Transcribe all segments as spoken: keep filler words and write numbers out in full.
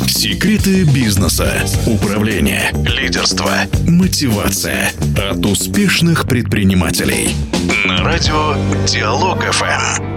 Секреты бизнеса, управления, лидерства, мотивация от успешных предпринимателей. На радио Диалог эф эм.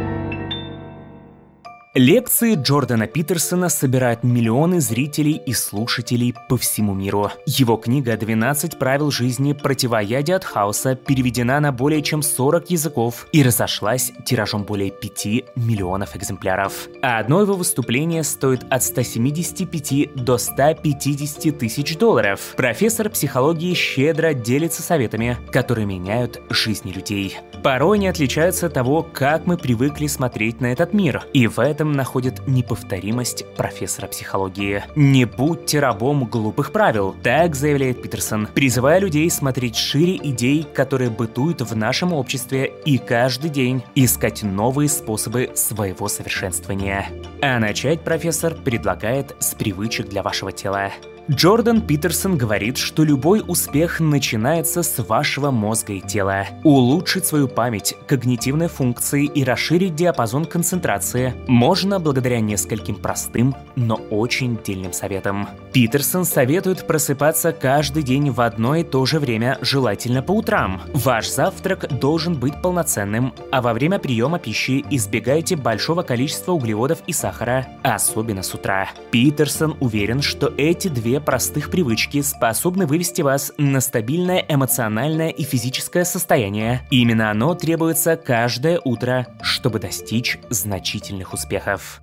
Лекции Джордана Питерсона собирают миллионы зрителей и слушателей по всему миру. Его книга «двенадцать правил жизни. Противоядие от хаоса» переведена на более чем сорок языков и разошлась тиражом более пяти миллионов экземпляров. А одно его выступление стоит от ста семидесяти пяти до ста пятидесяти тысяч долларов. Профессор психологии щедро делится советами, которые меняют жизни людей. Порой они отличаются от того, как мы привыкли смотреть на этот мир, и в этом находит неповторимость профессора психологии. «Не будьте рабом глупых правил», так заявляет Питерсон, призывая людей смотреть шире идей, которые бытуют в нашем обществе, и каждый день искать новые способы своего совершенствования. А начать профессор предлагает с привычек для вашего тела. Джордан Питерсон говорит, что любой успех начинается с вашего мозга и тела. Улучшить свою память, когнитивные функции и расширить диапазон концентрации можно благодаря нескольким простым, но очень дельным советам. Питерсон советует просыпаться каждый день в одно и то же время, желательно по утрам. Ваш завтрак должен быть полноценным, а во время приема пищи избегайте большого количества углеводов и сахара, особенно с утра. Питерсон уверен, что эти две простых привычки способны вывести вас на стабильное эмоциональное и физическое состояние. Именно оно требуется каждое утро, чтобы достичь значительных успехов.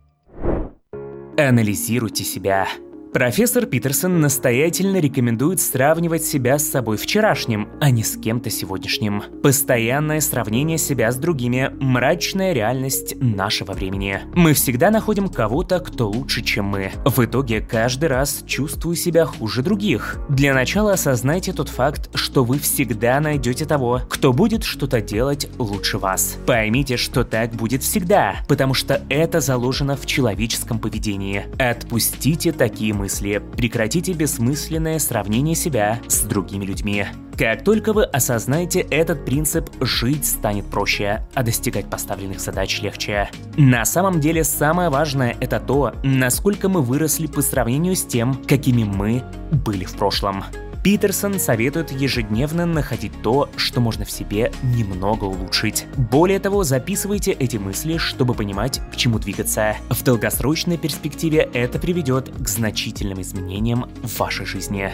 Анализируйте себя. Профессор Питерсон настоятельно рекомендует сравнивать себя с собой вчерашним, а не с кем-то сегодняшним. Постоянное сравнение себя с другими – мрачная реальность нашего времени. Мы всегда находим кого-то, кто лучше, чем мы. В итоге каждый раз чувствую себя хуже других. Для начала осознайте тот факт, что вы всегда найдете того, кто будет что-то делать лучше вас. Поймите, что так будет всегда, потому что это заложено в человеческом поведении. Отпустите такие мысли. мысли. Прекратите бессмысленное сравнение себя с другими людьми. Как только вы осознаете этот принцип, жить станет проще, а достигать поставленных задач легче. На самом деле самое важное – это то, насколько мы выросли по сравнению с тем, какими мы были в прошлом. Питерсон советует ежедневно находить то, что можно в себе немного улучшить. Более того, записывайте эти мысли, чтобы понимать, к чему двигаться. В долгосрочной перспективе это приведет к значительным изменениям в вашей жизни.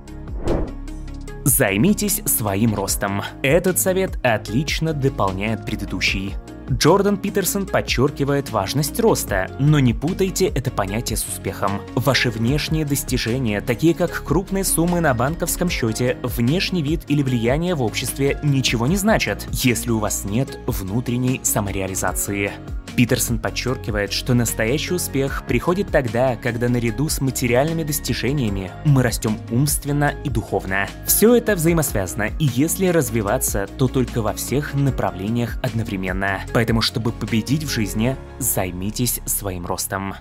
Займитесь своим ростом. Этот совет отлично дополняет предыдущий. Джордан Питерсон подчеркивает важность роста, но не путайте это понятие с успехом. Ваши внешние достижения, такие как крупные суммы на банковском счете, внешний вид или влияние в обществе, ничего не значат, если у вас нет внутренней самореализации. Питерсон подчеркивает, что настоящий успех приходит тогда, когда наряду с материальными достижениями мы растем умственно и духовно. Все это взаимосвязано, и если развиваться, то только во всех направлениях одновременно. Поэтому, чтобы победить в жизни, займитесь своим ростом.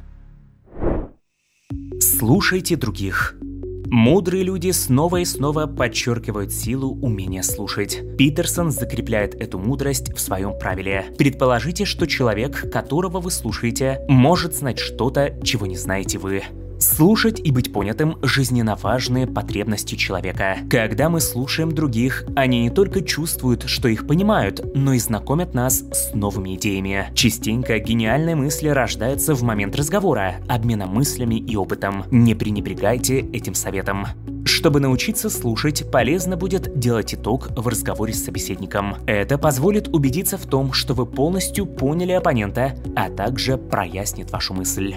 Слушайте других. Мудрые люди снова и снова подчеркивают силу умения слушать. Питерсон закрепляет эту мудрость в своем правиле. Предположите, что человек, которого вы слушаете, может знать что-то, чего не знаете вы. Слушать и быть понятым – жизненно важные потребности человека. Когда мы слушаем других, они не только чувствуют, что их понимают, но и знакомят нас с новыми идеями. Частенько гениальные мысли рождаются в момент разговора, обмена мыслями и опытом. Не пренебрегайте этим советом. Чтобы научиться слушать, полезно будет делать итог в разговоре с собеседником. Это позволит убедиться в том, что вы полностью поняли оппонента, а также прояснит вашу мысль.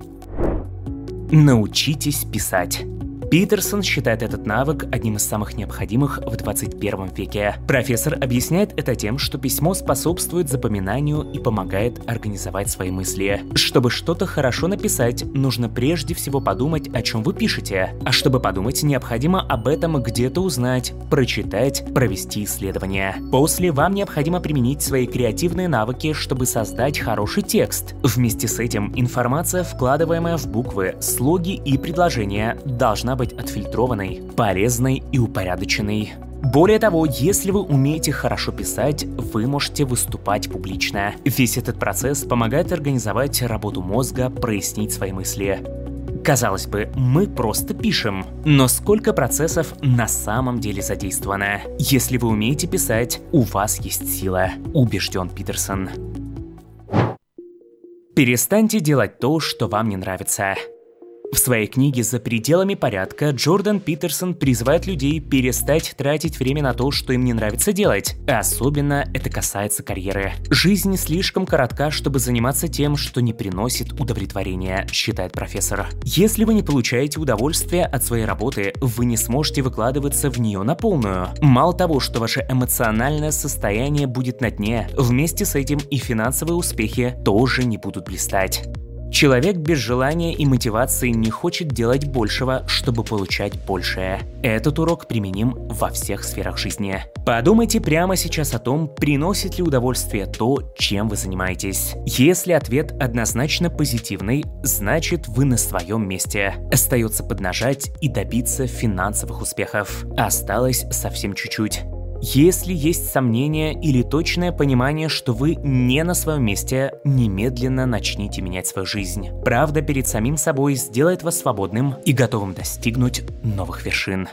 Научитесь писать. Питерсон считает этот навык одним из самых необходимых в двадцать первом веке. Профессор объясняет это тем, что письмо способствует запоминанию и помогает организовать свои мысли. Чтобы что-то хорошо написать, нужно прежде всего подумать, о чем вы пишете. А чтобы подумать, необходимо об этом где-то узнать, прочитать, провести исследование. После вам необходимо применить свои креативные навыки, чтобы создать хороший текст. Вместе с этим информация, вкладываемая в буквы, слоги и предложения, должна быть быть отфильтрованной, полезной и упорядоченной. Более того, если вы умеете хорошо писать, вы можете выступать публично. Весь этот процесс помогает организовать работу мозга, прояснить свои мысли. Казалось бы, мы просто пишем. Но сколько процессов на самом деле задействовано? Если вы умеете писать, у вас есть сила, убежден Питерсон. Перестаньте делать то, что вам не нравится. В своей книге «За пределами порядка» Джордан Питерсон призывает людей перестать тратить время на то, что им не нравится делать. Особенно это касается карьеры. Жизнь слишком коротка, чтобы заниматься тем, что не приносит удовлетворения, считает профессор. Если вы не получаете удовольствия от своей работы, вы не сможете выкладываться в нее на полную. Мало того, что ваше эмоциональное состояние будет на дне, вместе с этим и финансовые успехи тоже не будут блистать. Человек без желания и мотивации не хочет делать большего, чтобы получать большее. Этот урок применим во всех сферах жизни. Подумайте прямо сейчас о том, приносит ли удовольствие то, чем вы занимаетесь. Если ответ однозначно позитивный, значит вы на своем месте. Остается поднажать и добиться финансовых успехов. Осталось совсем чуть-чуть. Если есть сомнения или точное понимание, что вы не на своем месте, немедленно начните менять свою жизнь. Правда перед самим собой сделает вас свободным и готовым достигнуть новых вершин.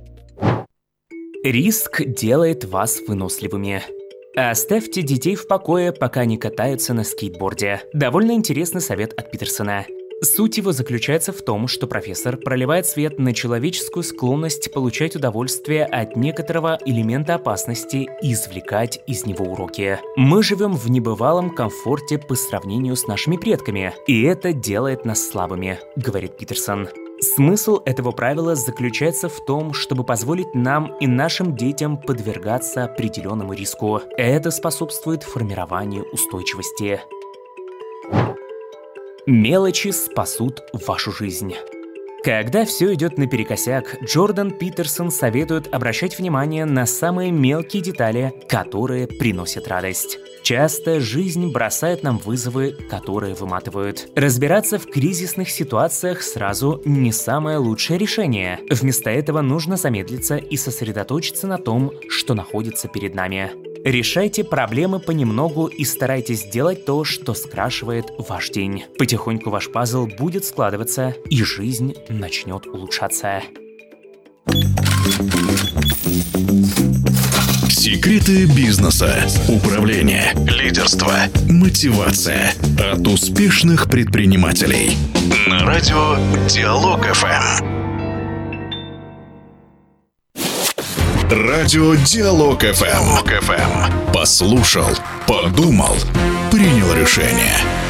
Риск делает вас выносливыми. Оставьте детей в покое, пока они катаются на скейтборде. Довольно интересный совет от Питерсона. Суть его заключается в том, что профессор проливает свет на человеческую склонность получать удовольствие от некоторого элемента опасности и извлекать из него уроки. Мы живем в небывалом комфорте по сравнению с нашими предками, и это делает нас слабыми, говорит Питерсон. Смысл этого правила заключается в том, чтобы позволить нам и нашим детям подвергаться определенному риску. Это способствует формированию устойчивости. Мелочи спасут вашу жизнь. Когда все идет наперекосяк, Джордан Питерсон советует обращать внимание на самые мелкие детали, которые приносят радость. Часто жизнь бросает нам вызовы, которые выматывают. Разбираться в кризисных ситуациях сразу не самое лучшее решение. Вместо этого нужно замедлиться и сосредоточиться на том, что находится перед нами. Решайте проблемы понемногу и старайтесь делать то, что скрашивает ваш день. Потихоньку ваш пазл будет складываться, и жизнь начнет улучшаться. Секреты бизнеса, управление, лидерство, мотивация от успешных предпринимателей. На радио Диалог эф эм. Радио Диалог эф эм. Послушал, подумал, принял решение.